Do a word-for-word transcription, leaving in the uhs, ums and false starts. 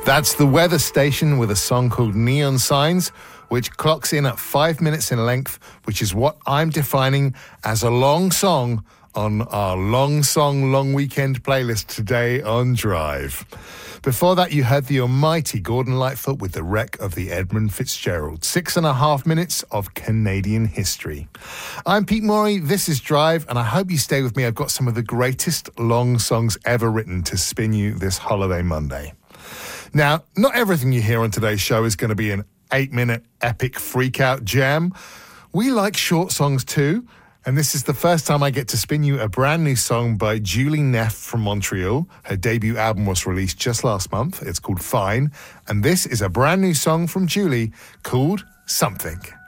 That's the weather station with a song called Neon Signs, which clocks in at five minutes in length, which is what I'm defining as a long song on our Long Song Long Weekend playlist today on Drive. Before that, you heard the almighty Gordon Lightfoot with The Wreck of the Edmund Fitzgerald. Six and a half minutes of Canadian history. I'm Pete Morey, this is Drive, and I hope you stay with me. I've got some of the greatest long songs ever written to spin you this holiday Monday. Now, not everything you hear on today's show is going to be an eight-minute epic freak-out jam. We like short songs too, and this is the first time I get to spin you a brand new song by Julie Neff from Montreal. Her debut album was released just last month. It's called Fine, and this is a brand new song from Julie called Something.